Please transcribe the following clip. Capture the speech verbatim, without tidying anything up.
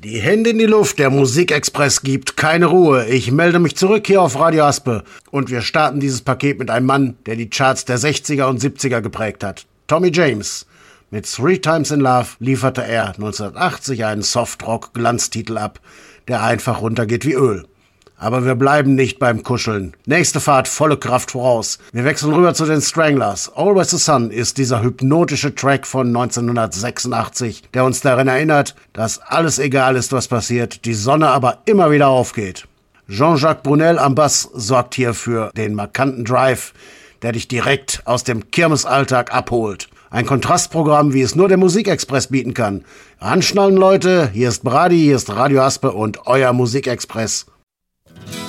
Die Hände in die Luft, der Musikexpress gibt keine Ruhe. Ich melde mich zurück hier auf Radio Aspe und wir starten dieses Paket mit einem Mann, der die Charts der sechziger und siebziger geprägt hat. Tommy James. Mit Three Times in Love lieferte er neunzehnhundertachtzig einen Softrock-Glanztitel ab, der einfach runtergeht wie Öl. Aber wir bleiben nicht beim Kuscheln. Nächste Fahrt volle Kraft voraus. Wir wechseln rüber zu den Stranglers. Always the Sun ist dieser hypnotische Track von neunzehnhundertsechsundachtzig, der uns daran erinnert, dass alles egal ist, was passiert, die Sonne aber immer wieder aufgeht. Jean-Jacques Brunel am Bass sorgt hier für den markanten Drive, der dich direkt aus dem Kirmesalltag abholt. Ein Kontrastprogramm, wie es nur der Musikexpress bieten kann. Anschnallen, Leute, hier ist Brady, hier ist Radio Aspe und euer Musikexpress.